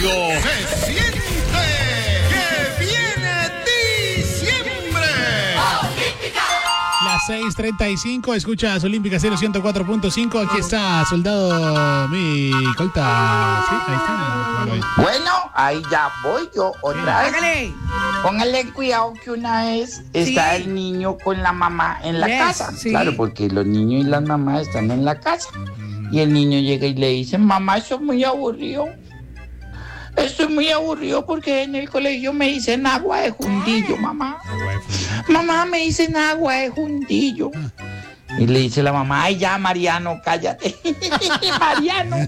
Estadio. Se siente que viene diciembre. Las 6:35, escuchas Olímpica 104.5. Aquí está, soldado, mi colta. Sí, ahí está. Bueno, ahí ya voy yo otra vez. Hágale. Póngale cuidado que una vez está el niño con la mamá en la casa. Sí. Claro, porque los niños y las mamás están en la casa. Y el niño llega y le dice, mamá, eso es muy aburrido. Estoy muy aburrido porque en el colegio me dicen agua de jundillo, mamá. Mamá, me dicen agua de jundillo. Y le dice la mamá, ay ya, Mariano, cállate. Mariano.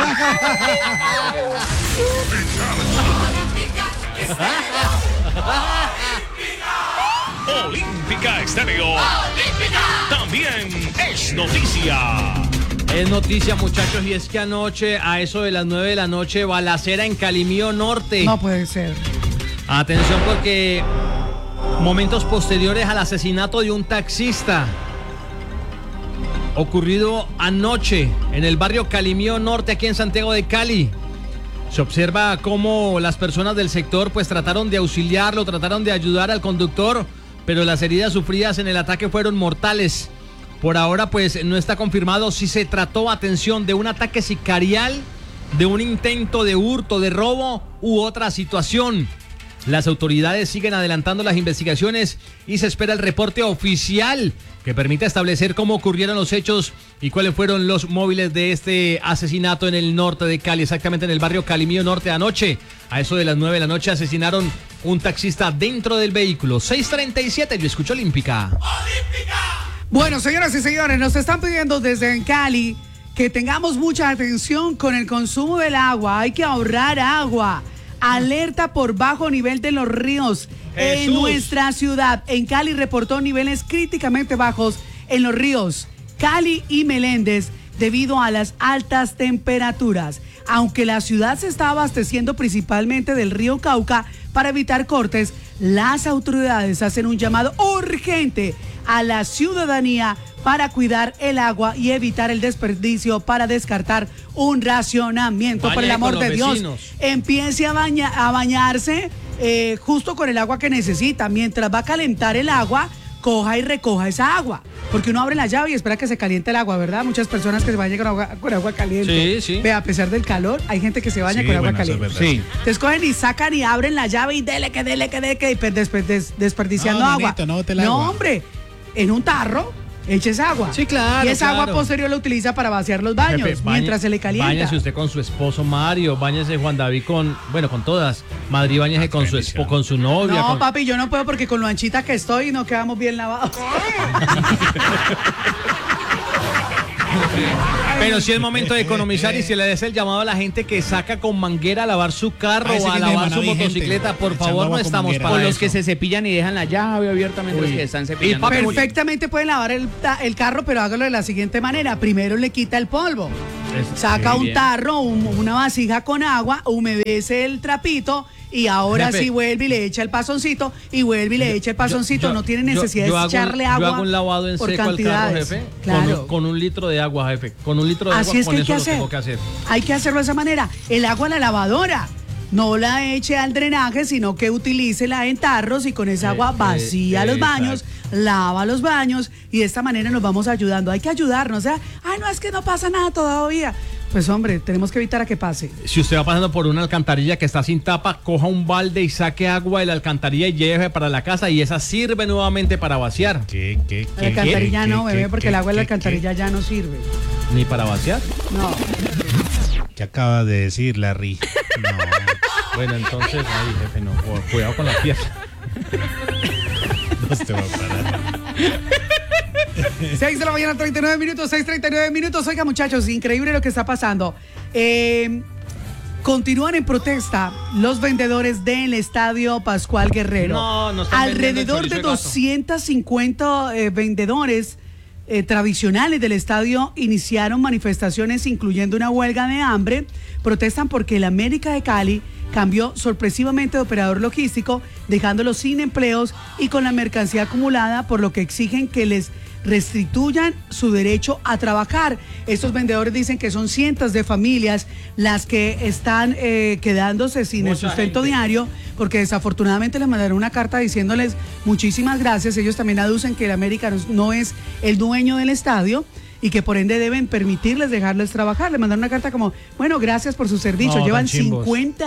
Olímpica Estéreo. También es noticia. Es noticia, muchachos, y es que anoche, a eso de las 9 de la noche, balacera en Calimío Norte. No puede ser. Atención, porque momentos posteriores al asesinato de un taxista ocurrido anoche en el barrio Calimío Norte, aquí en Santiago de Cali. Se observa cómo las personas del sector pues trataron de auxiliarlo, trataron de ayudar al conductor, pero las heridas sufridas en el ataque fueron mortales. Por ahora pues no está confirmado si se trató, atención, de un ataque sicarial, de un intento de hurto, de robo u otra situación. Las autoridades siguen adelantando las investigaciones y se espera el reporte oficial que permita establecer cómo ocurrieron los hechos y cuáles fueron los móviles de este asesinato en el norte de Cali, exactamente en el barrio Calimío Norte. Anoche, a eso de las 9 de la noche, asesinaron un taxista dentro del vehículo. 6:37, yo escucho Olímpica. Bueno, señoras y señores, nos están pidiendo desde Cali que tengamos mucha atención con el consumo del agua. Hay que ahorrar agua. Alerta por bajo nivel de los ríos. Jesús. En nuestra ciudad. En Cali reportó niveles críticamente bajos en los ríos Cali y Meléndez debido a las altas temperaturas. Aunque la ciudad se está abasteciendo principalmente del río Cauca para evitar cortes, las autoridades hacen un llamado urgente a la ciudadanía para cuidar el agua y evitar el desperdicio para descartar un racionamiento. Por el amor de Dios, empiece a bañarse justo con el agua que necesita. Mientras va a calentar el agua, coja y recoja esa agua. Porque uno abre la llave y espera que se caliente el agua, ¿verdad? Muchas personas que se bañan con agua caliente. Sí, sí. Ve, a pesar del calor, hay gente que se baña con agua caliente. Sí. Entonces cogen y sacan y abren la llave y dele que desperdiciando agua. No, hombre, en un tarro, eches agua. Sí, claro. Y esa agua posterior la utiliza para vaciar los baños, Jefe, mientras se le calienta. Báñese usted con su esposo Mario, báñese Juan David con todas. Madrid, báñese con su novia. No, papi, yo no puedo porque con lo anchita que estoy no quedamos bien lavados. Pero sí es momento de economizar y se le des el llamado a la gente que saca con manguera a lavar su carro o a lavar su motocicleta. Por favor, no estamos para con eso. los que se cepillan y dejan la llave abiertamente, los que están cepillando. Perfectamente pueden lavar el carro, pero hágalo de la siguiente manera. Primero le quita el polvo. Saca un tarro, una vasija con agua, humedece el trapito y ahora sí vuelve y le echa el pasoncito y vuelve y le echa el pasoncito. No tiene necesidad de echarle agua. Yo hago un lavado en por seco al carro, cantidades. jefe, Claro. con un litro de agua, jefe. Con un litro de Así agua, es con que eso hay lo que tengo que hacer. Hay que hacerlo de esa manera. El agua a la lavadora. No la eche al drenaje, sino que utilícela en tarros y con esa agua vacía los baños, lava los baños y de esta manera nos vamos ayudando. Hay que ayudarnos, o sea, no, es que no pasa nada todavía. Pues hombre, tenemos que evitar a que pase. Si usted va pasando por una alcantarilla que está sin tapa, coja un balde y saque agua de la alcantarilla y lleve para la casa y esa sirve nuevamente para vaciar. La alcantarilla no, bebé, porque el agua de la alcantarilla ya no sirve. ¿Ni para vaciar? No. ¿Qué acaba de decir Larry? No. Bueno, entonces, ay, jefe, no, cuidado con la pierna. No se va a parar. 6 de la mañana, 39 minutos, 6:39 minutos. Oiga, muchachos, increíble lo que está pasando. Continúan en protesta los vendedores del Estadio Pascual Guerrero. No están alrededor de 250 vendedores tradicionales del estadio iniciaron manifestaciones, incluyendo una huelga de hambre. Protestan porque el América de Cali cambió sorpresivamente de operador logístico, dejándolos sin empleos y con la mercancía acumulada, por lo que exigen que les restituyan su derecho a trabajar. Estos vendedores dicen que son cientos de familias las que están quedándose sin el sustento diario, porque desafortunadamente les mandaron una carta diciéndoles muchísimas gracias. Ellos también aducen que el América no es el dueño del estadio y que por ende deben permitirles dejarles trabajar. Le mandaron una carta como, bueno, gracias por su servicio. No, llevan tan chimbos.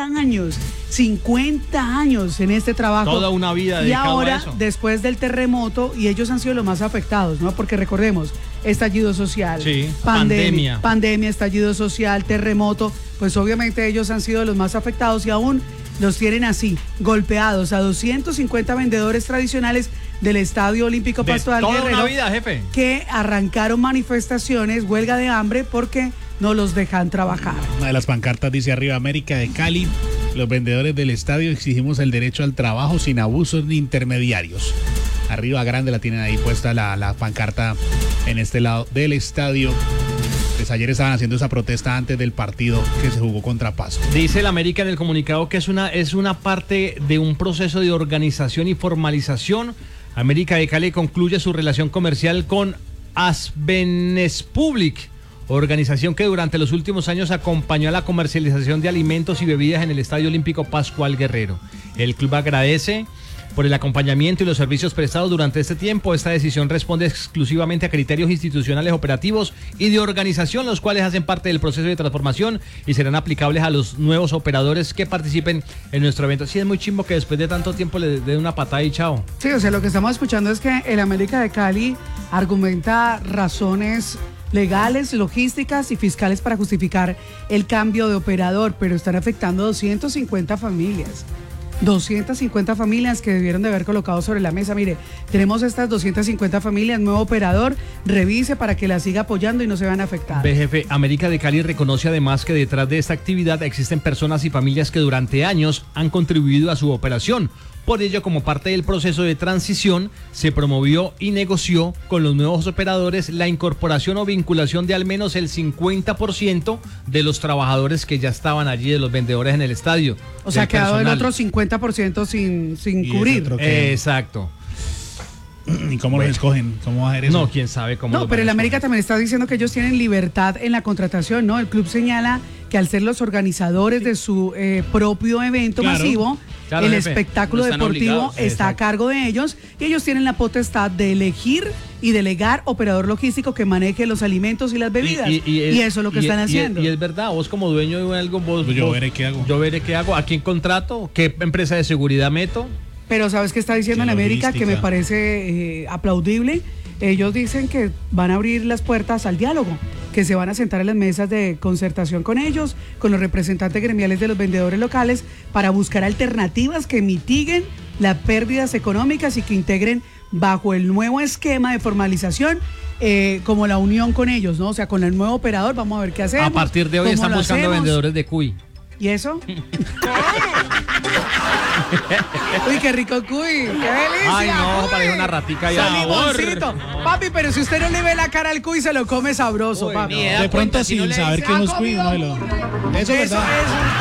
50 años en este trabajo. Toda una vida y dedicado ahora, a eso. después del terremoto, y ellos han sido los más afectados, ¿no? Porque recordemos, estallido social, Sí, pandemia, estallido social, terremoto, pues obviamente ellos han sido los más afectados y aún los tienen así, golpeados a 250 vendedores tradicionales del Estadio Olímpico De Pasto toda Guerrero, una vida, jefe. que arrancaron manifestaciones, huelga de hambre, porque no los dejan trabajar. Una de las pancartas dice arriba: América de Cali, los vendedores del estadio exigimos el derecho al trabajo sin abusos ni intermediarios. Arriba grande la tienen ahí puesta la pancarta en este lado del estadio. Pues ayer estaban haciendo esa protesta antes del partido que se jugó contra Pasto. Dice el América en el comunicado que es una parte de un proceso de organización y formalización. América de Cali concluye su relación comercial con Asbenespublic, organización que durante los últimos años acompañó a la comercialización de alimentos y bebidas en el Estadio Olímpico Pascual Guerrero. El club agradece por el acompañamiento y los servicios prestados durante este tiempo. Esta decisión responde exclusivamente a criterios institucionales, operativos y de organización, los cuales hacen parte del proceso de transformación y serán aplicables a los nuevos operadores que participen en nuestro evento. Sí, es muy chimbo que después de tanto tiempo le den una patada y chao. Sí, o sea, lo que estamos escuchando es que el América de Cali argumenta razones legales, logísticas y fiscales para justificar el cambio de operador, pero están afectando 250 familias. 250 familias que debieron de haber colocado sobre la mesa. Mire, tenemos estas 250 familias, nuevo operador, revise para que la siga apoyando y no se van a afectar. BGF, América de Cali reconoce además que detrás de esta actividad existen personas y familias que durante años han contribuido a su operación. Por ello, como parte del proceso de transición, se promovió y negoció con los nuevos operadores la incorporación o vinculación de al menos el 50% de los trabajadores que ya estaban allí, de los vendedores en el estadio. O sea, ha quedado el personal. otro 50% sin ¿Y cubrir. ese otro qué? Exacto. ¿Y cómo lo escogen? ¿Cómo va a ser eso? No, quién sabe cómo. No, lo pero van el a América escoger. también está diciendo que ellos tienen libertad en la contratación, ¿no? El club señala que al ser los organizadores de su propio evento Claro. masivo, Claro, el jefe. espectáculo No están deportivo obligados. está a cargo de ellos y ellos tienen la potestad de elegir y delegar operador logístico que maneje los alimentos y las bebidas. Y eso es lo que están haciendo. Y es verdad, vos como dueño de algo, vos... Pues yo vos- veré qué hago. Yo veré qué hago, a quién contrato, qué empresa de seguridad meto. Pero ¿sabes qué está diciendo en Qué América? Que me logística. parece aplaudible. Ellos dicen que van a abrir las puertas al diálogo, que se van a sentar en las mesas de concertación con ellos, con los representantes gremiales de los vendedores locales, para buscar alternativas que mitiguen las pérdidas económicas y que integren bajo el nuevo esquema de formalización como la unión con ellos, ¿no? O sea, con el nuevo operador vamos a ver qué hacemos. A partir de hoy cómo están lo buscando hacemos. vendedores de cuy. ¿Y eso? Uy, qué rico cuy, qué delicia. Ay, no, cuy. parece una ratica ahí. Salimoncito. No. Papi, pero si usted no le ve la cara al cuy, se lo come sabroso, Uy, papi. ni idea. De pronto cuenta, si no sin le saber dice, que "Ah, unos cuidos, no comido lo... burro". Eso es verdad.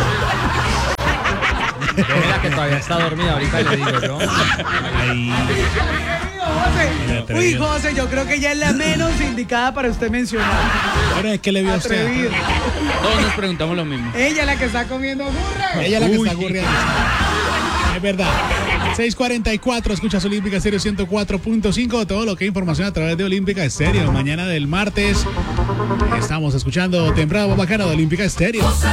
Mira que todavía está dormida, ahorita le digo yo. Ahí. José. Uy, José, yo creo que ella es la menos indicada para usted mencionar. Ahora es que le vio a usted. Atrevido. Todos nos preguntamos lo mismo. Ella es la que está comiendo burra. Ella es la que está ocurriendo. Es verdad. 6:44, escuchas Olímpica Estéreo 104.5. Todo lo que hay información a través de Olímpica Estéreo. Mañana del martes estamos escuchando Temprano Bacano de Olímpica Estéreo.